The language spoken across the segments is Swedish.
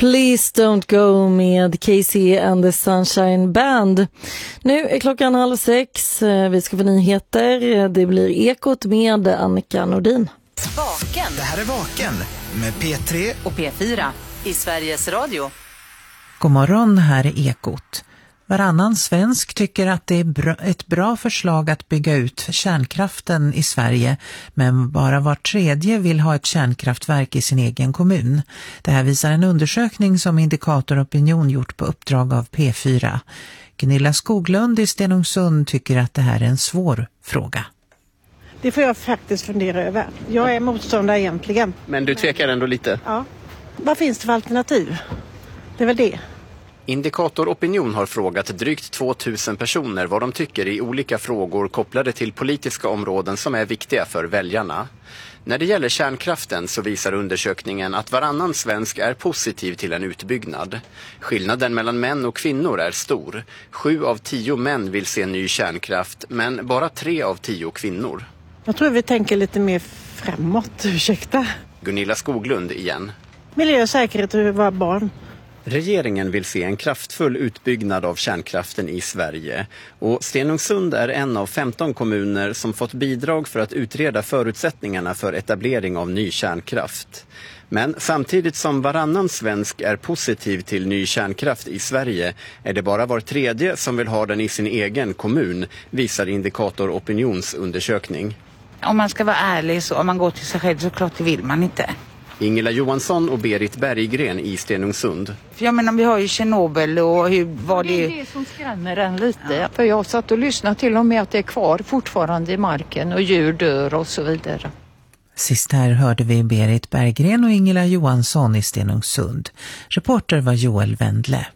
Please Don't Go med Casey and the Sunshine Band. Nu är klockan 5:30. Vi ska få nyheter. Det blir Ekot med Annika Nordin. Vaken. Det här är Vaken med P3 och P4 i Sveriges Radio. God morgon, här är Ekot. Varannan svensk tycker att det är ett bra förslag att bygga ut kärnkraften i Sverige, men bara var tredje vill ha ett kärnkraftverk i sin egen kommun. Det här visar en undersökning som Indikator Opinion gjort på uppdrag av P4. Gunilla Skoglund i Stenungsund tycker att det här är en svår fråga. Det får jag faktiskt fundera över. Jag är motståndare egentligen. Men du tvekar ändå lite? Ja. Vad finns det för alternativ? Det är väl det. Indikator Opinion har frågat drygt 2000 personer vad de tycker i olika frågor kopplade till politiska områden som är viktiga för väljarna. När det gäller kärnkraften så visar undersökningen att varannan svensk är positiv till en utbyggnad. Skillnaden mellan män och kvinnor är stor. 7 av 10 män vill se ny kärnkraft, men bara 3 av 10 kvinnor. Jag tror vi tänker lite mer framåt, ursäkta. Gunilla Skoglund igen. Miljö och säkerhet och våra barn. Regeringen vill se en kraftfull utbyggnad av kärnkraften i Sverige, och Stenungsund är en av 15 kommuner som fått bidrag för att utreda förutsättningarna för etablering av ny kärnkraft. Men samtidigt som varannan svensk är positiv till ny kärnkraft i Sverige är det bara var tredje som vill ha den i sin egen kommun, visar Indikator Opinions undersökning. Om man ska vara ärlig, så om man går till sig själv så klart det vill man inte. Ingela Johansson och Berit Berggren i Stenungsund. För jag menar, vi har ju Tjernobyl och hur var det... Det är det som skrämmer en lite. Ja. För jag satt och lyssnade till och med att det är kvar fortfarande i marken och djur dör och så vidare. Sist här hörde vi Berit Berggren och Ingela Johansson i Stenungsund. Reporter var Joel Wendle.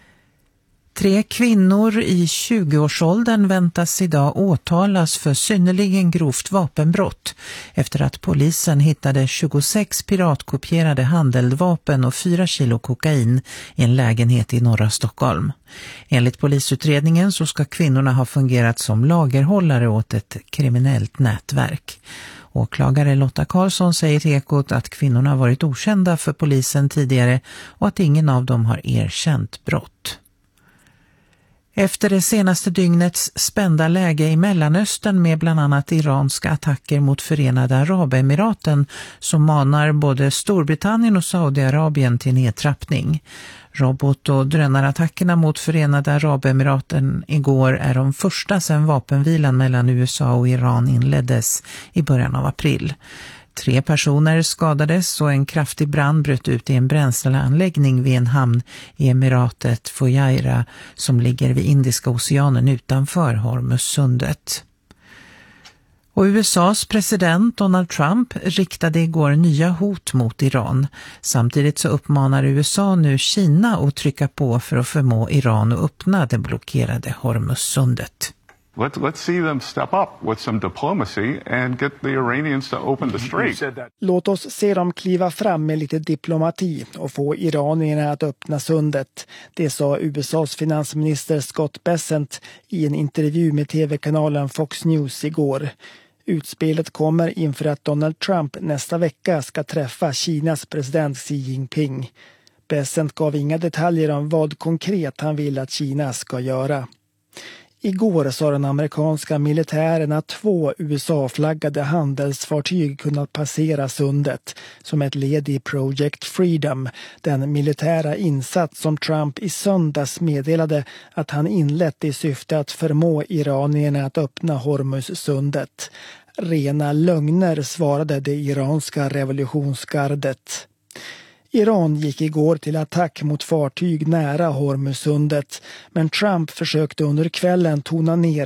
3 kvinnor i 20-årsåldern väntas idag åtalas för synnerligen grovt vapenbrott efter att polisen hittade 26 piratkopierade handeldvapen och 4 kilo kokain i en lägenhet i norra Stockholm. Enligt polisutredningen så ska kvinnorna ha fungerat som lagerhållare åt ett kriminellt nätverk. Åklagare Lotta Karlsson säger till Ekot att kvinnorna varit okända för polisen tidigare och att ingen av dem har erkänt brott. Efter det senaste dygnets spända läge i Mellanöstern med bland annat iranska attacker mot Förenade Arabemiraten så manar både Storbritannien och Saudiarabien till nedtrappning. Robot- och drönarattackerna mot Förenade Arabemiraten igår är de första sedan vapenvilan mellan USA och Iran inleddes i början av april. 3 personer skadades och en kraftig brand bröt ut i en bränsleanläggning vid en hamn i emiratet Fujairah som ligger vid Indiska oceanen utanför Hormuzsundet. Och USAs president Donald Trump riktade igår nya hot mot Iran. Samtidigt så uppmanar USA nu Kina att trycka på för att förmå Iran att öppna det blockerade Hormuzsundet. Let's see them step up with some diplomacy and get the Iranians to open the strait. Låt oss se dem kliva fram med lite diplomati och få iranierna att öppna sundet. Det sa USAs finansminister Scott Bessent i en intervju med tv-kanalen Fox News igår. Utspelet kommer inför att Donald Trump nästa vecka ska träffa Kinas president Xi Jinping. Bessent gav inga detaljer om vad konkret han vill att Kina ska göra. Igår sa den amerikanska militären att 2 USA-flaggade handelsfartyg kunnat passera sundet som ett led i Project Freedom, den militära insats som Trump i söndags meddelade att han inlett i syfte att förmå iranierna att öppna Hormuzsundet. Rena lögner, svarade det iranska revolutionsgardet. Iran gick igår till attack mot fartyg nära Hormuzsundet, men Trump försökte under kvällen tona ner